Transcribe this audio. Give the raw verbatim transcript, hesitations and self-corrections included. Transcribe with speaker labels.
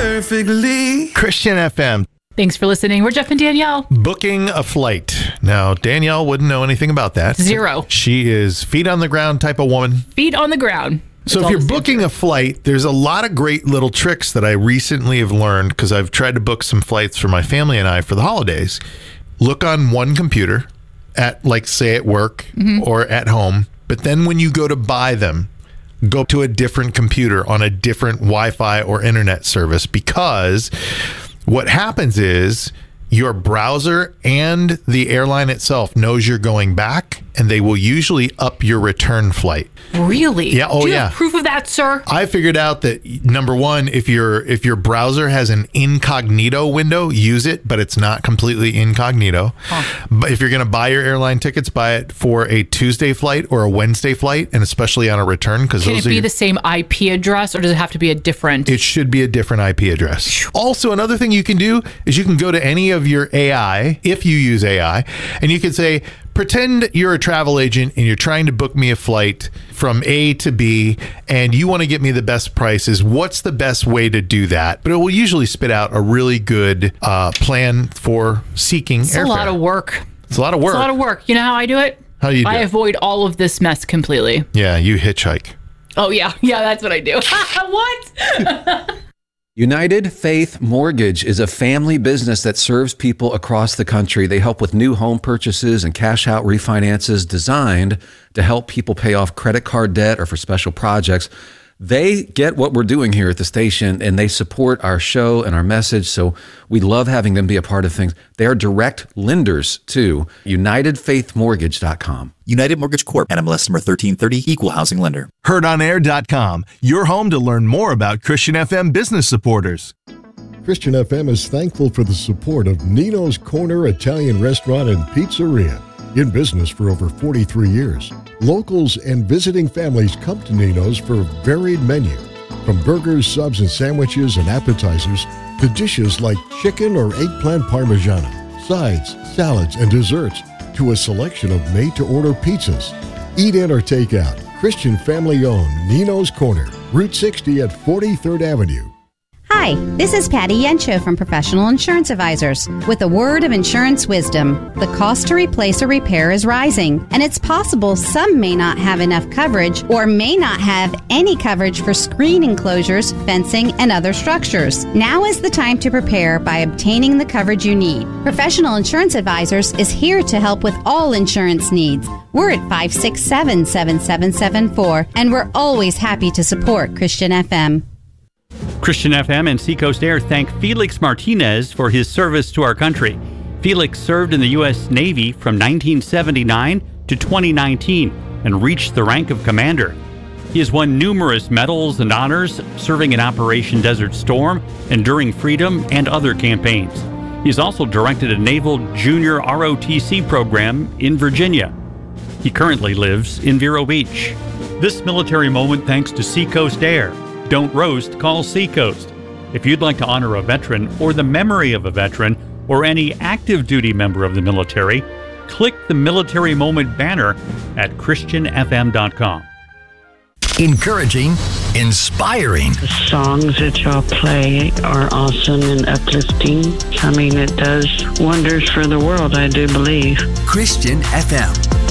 Speaker 1: perfectly.
Speaker 2: Christian F M.
Speaker 3: Thanks for listening. We're Jeff and Danielle.
Speaker 2: Booking a flight. Now, Danielle wouldn't know anything about that.
Speaker 3: Zero.
Speaker 2: She is feet on the ground type of woman.
Speaker 3: Feet on the ground.
Speaker 2: So
Speaker 3: It's
Speaker 2: if
Speaker 3: all
Speaker 2: you're
Speaker 3: the same.
Speaker 2: booking a flight, there's a lot of great little tricks that I recently have learned because I've tried to book some flights for my family and I for the holidays. Look on one computer at, like, say at work
Speaker 3: Mm-hmm.
Speaker 2: or at home. But then when you go to buy them, go to a different computer on a different Wi-Fi or internet service, because what happens is your browser and the airline itself knows you're going back, and they will usually up your return flight.
Speaker 3: Really?
Speaker 2: Yeah. Oh,
Speaker 3: Do you
Speaker 2: yeah.
Speaker 3: have proof of that, sir?
Speaker 2: I figured out that, number one, if your if your browser has an incognito window, use it, but it's not completely incognito.
Speaker 3: Huh.
Speaker 2: But if you're going to buy your airline tickets, buy it for a Tuesday flight or a Wednesday flight, and especially on a return, because
Speaker 3: Can
Speaker 2: those
Speaker 3: it
Speaker 2: are
Speaker 3: be
Speaker 2: your,
Speaker 3: the same I P address, or does it have to be a different?
Speaker 2: it should be a different I P address. Also, another thing you can do is you can go to any of your A I, if you use A I, and you can say, pretend you're a travel agent and you're trying to book me a flight from A to B and you want to get me the best prices. What's the best way to do that? But it will usually spit out a really good uh, plan for seeking
Speaker 3: It's
Speaker 2: airfare.
Speaker 3: a lot of work.
Speaker 2: It's a lot of work.
Speaker 3: It's a lot of work. You know how I do it?
Speaker 2: How do you do
Speaker 3: I
Speaker 2: it?
Speaker 3: avoid all of this mess completely.
Speaker 2: Yeah, you hitchhike.
Speaker 3: Oh, yeah. Yeah, that's what I do. What?
Speaker 4: United Faith Mortgage is a family business that serves people across the country. They help with new home purchases and cash out refinances designed to help people pay off credit card debt or for special projects. They get what we're doing here at the station, and they support our show and our message. So we love having them be a part of things. They are direct lenders too. United Faith Mortgage dot com.
Speaker 5: United Mortgage Corp. N M L S number thirteen thirty, Equal Housing Lender.
Speaker 6: heard on air dot com, your home to learn more about Christian F M business supporters.
Speaker 7: Christian F M is thankful for the support of Nino's Corner Italian Restaurant and Pizzeria. In business for over forty-three years, locals and visiting families come to Nino's for a varied menu. From burgers, subs, and sandwiches and appetizers to dishes like chicken or eggplant parmigiana, sides, salads, and desserts, to a selection of made-to-order pizzas. Eat in or take out. Christian family-owned Nino's Corner, Route sixty at forty-third Avenue.
Speaker 8: Hi, this is Patty Yencho from Professional Insurance Advisors with a word of insurance wisdom. The cost to replace a repair is rising, and it's possible some may not have enough coverage or may not have any coverage for screen enclosures, fencing, and other structures. Now is the time to prepare by obtaining the coverage you need. Professional Insurance Advisors is here to help with all insurance needs. We're at five six seven, seven seven seven four, and we're always happy to support Christian F M.
Speaker 9: Christian F M and Seacoast Air thank Felix Martinez for his service to our country. Felix served in the U S Navy from nineteen seventy-nine to twenty nineteen and reached the rank of commander. He has won numerous medals and honors serving in Operation Desert Storm, Enduring Freedom, and other campaigns. He has also directed a Naval Junior R O T C program in Virginia. He currently lives in Vero Beach. This military moment thanks to Seacoast Air. Don't roast, call Seacoast. If you'd like to honor a veteran or the memory of a veteran or any active duty member of the military, click the Military Moment banner at Christian F M dot com.
Speaker 10: Encouraging, inspiring.
Speaker 11: The songs that y'all play are awesome and uplifting. I mean, it does wonders for the world, I do believe.
Speaker 10: Christian F M.